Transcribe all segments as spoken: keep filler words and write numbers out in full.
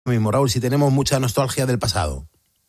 mismo, Raúl, si tenemos mucha nostalgia del pasado?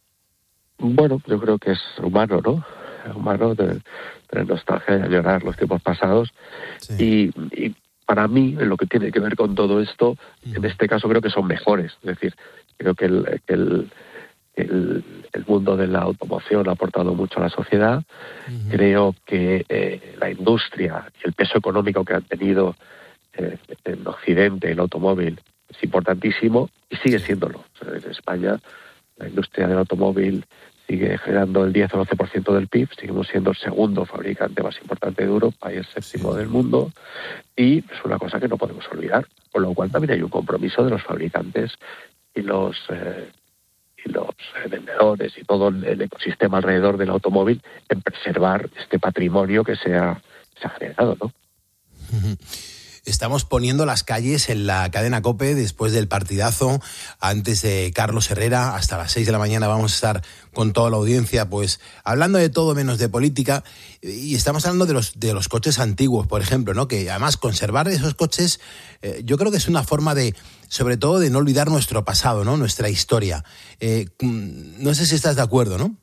Bueno, yo creo que es humano, ¿no? Es humano tener, tener nostalgia y añorar los tiempos pasados. Sí. Y, y para mí, en lo que tiene que ver con todo esto, uh-huh. en este caso creo que son mejores. Es decir, creo que el, que el, el, el mundo de la automoción ha aportado mucho a la sociedad. Uh-huh. Creo que eh, la industria y el peso económico que han tenido eh, en Occidente, el automóvil, es importantísimo y sigue siéndolo. O sea, en España, la industria del automóvil sigue generando el diez o doce por ciento del P I B, seguimos siendo el segundo fabricante más importante de Europa y el séptimo sí. del mundo, y es una cosa que no podemos olvidar, con lo cual también hay un compromiso de los fabricantes y los eh, y los eh, vendedores y todo el, el ecosistema alrededor del automóvil en preservar este patrimonio que se ha, se ha generado, ¿no? Uh-huh. Estamos poniendo las calles en la cadena COPE después del partidazo, antes de Carlos Herrera, hasta las seis de la mañana vamos a estar con toda la audiencia, pues hablando de todo menos de política, y estamos hablando de los de los coches antiguos, por ejemplo, ¿no? Que además conservar esos coches, eh, yo creo que es una forma de, sobre todo, de no olvidar nuestro pasado, ¿no? Nuestra historia. Eh, no sé si estás de acuerdo, ¿no?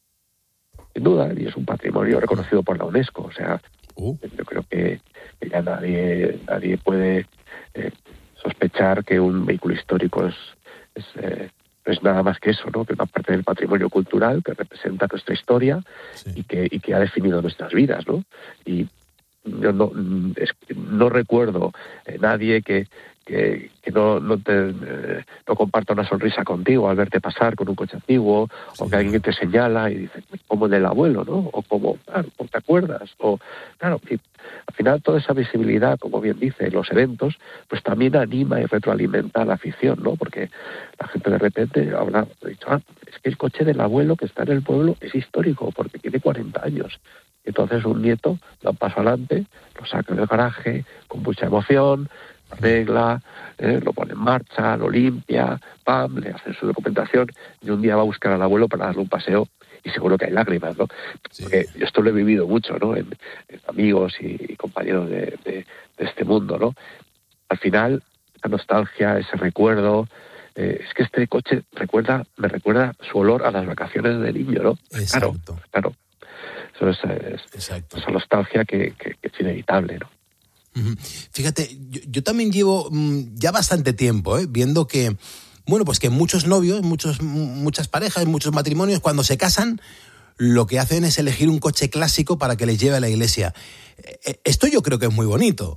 Sin duda, y es un patrimonio reconocido por la UNESCO, o sea, uh. yo creo que ya nadie nadie puede eh, sospechar que un vehículo histórico es, es, eh, es nada más que eso, ¿no? Que una parte del patrimonio cultural que representa nuestra historia sí. y que y que ha definido nuestras vidas, ¿no? Y yo no es, no recuerdo eh, nadie que que, que no no te eh, no comparta una sonrisa contigo al verte pasar con un coche antiguo, sí. o que alguien te señala y dice como el del abuelo, ¿no? O como, claro, ¿te acuerdas? O claro, y al final toda esa visibilidad, como bien dice, los eventos, pues también anima y retroalimenta a la afición, ¿no? Porque la gente de repente habla, ha dicho, ah, es que el coche del abuelo que está en el pueblo es histórico porque tiene cuarenta años. Entonces un nieto da un paso adelante, lo saca del garaje con mucha emoción, arregla, eh, lo pone en marcha, lo limpia, pam, le hace su documentación y un día va a buscar al abuelo para darle un paseo y seguro que hay lágrimas, ¿no? Sí. Porque yo esto lo he vivido mucho, ¿no? En, en amigos y, y compañeros de, de, de este mundo, ¿no? Al final, la nostalgia, ese recuerdo, eh, es que este coche recuerda, me recuerda su olor a las vacaciones de niño, ¿no? Exacto. Claro, claro. Eso es, es esa nostalgia que, que, que es inevitable, ¿no? Uh-huh. Fíjate, yo, yo también llevo mm, ya bastante tiempo ¿eh? viendo que, bueno, pues que muchos novios, muchos, muchas parejas, muchos matrimonios, cuando se casan, lo que hacen es elegir un coche clásico para que les lleve a la iglesia. Esto yo creo que es muy bonito.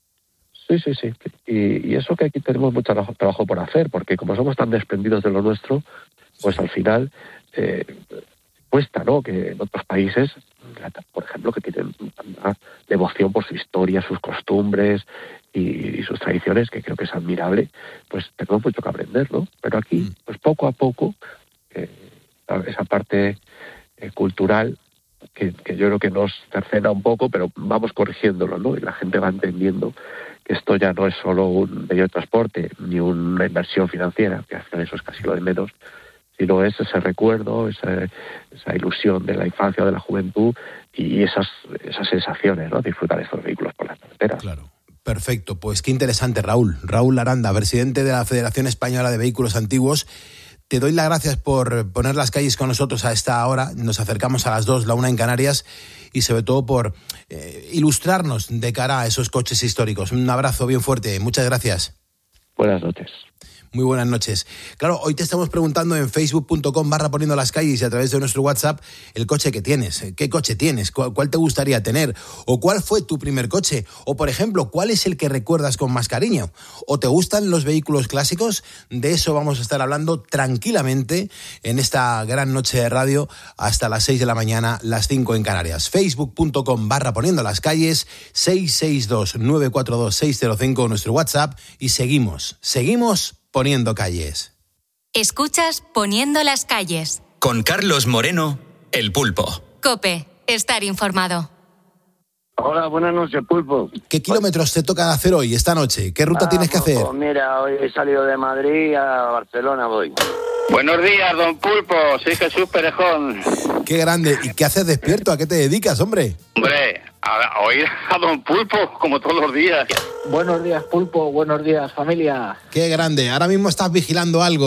Sí, sí, sí. Y, y eso que aquí tenemos mucho trabajo por hacer, porque como somos tan desprendidos de lo nuestro, pues sí. al final eh, cuesta, ¿no? Que en otros países, por ejemplo, que tienen tanta devoción por su historia, sus costumbres y, y sus tradiciones, que creo que es admirable, pues tenemos mucho que aprender, ¿no? Pero aquí, pues poco a poco, eh, esa parte eh, cultural, que, que yo creo que nos cercena un poco, pero vamos corrigiéndolo, ¿no? Y la gente va entendiendo que esto ya no es solo un medio de transporte, ni una inversión financiera, que al final eso es casi lo de menos, sino es ese recuerdo, esa, esa ilusión de la infancia o de la juventud y esas, esas sensaciones, ¿no? Disfrutar de estos vehículos por las carreteras. Claro. Perfecto, pues qué interesante, Raúl. Raúl Aranda, presidente de la Federación Española de Vehículos Antiguos. Te doy las gracias por poner las calles con nosotros a esta hora. Nos acercamos a las dos, la una en Canarias, y sobre todo por eh, ilustrarnos de cara a esos coches históricos. Un abrazo bien fuerte. Muchas gracias. Buenas noches. Muy buenas noches. Claro, hoy te estamos preguntando en facebook punto com barra poniendo las calles y a través de nuestro WhatsApp el coche que tienes. ¿Qué coche tienes? ¿Cuál, cuál te gustaría tener? ¿O cuál fue tu primer coche? O, por ejemplo, ¿cuál es el que recuerdas con más cariño? ¿O te gustan los vehículos clásicos? De eso vamos a estar hablando tranquilamente en esta gran noche de radio hasta las seis de la mañana, las cinco en Canarias. facebook punto com barra poniendo las calles, seis seis dos nueve cuatro dos seis cero cinco nuestro WhatsApp, y seguimos, seguimos poniendo calles. Escuchas Poniendo las calles. Con Carlos Moreno, El Pulpo. COPE, estar informado. Hola, buenas noches, Pulpo. ¿Qué kilómetros te toca hacer hoy, esta noche? ¿Qué ruta ah, tienes que hacer? Pues mira, hoy he salido de Madrid a Barcelona voy. Buenos días, don Pulpo. Soy Jesús Perejón. Qué grande. ¿Y qué haces despierto? ¿A qué te dedicas, hombre? Hombre, A, a oír a don Pulpo, como todos los días. Buenos días, Pulpo. Buenos días, familia. Qué grande. Ahora mismo estás vigilando algo.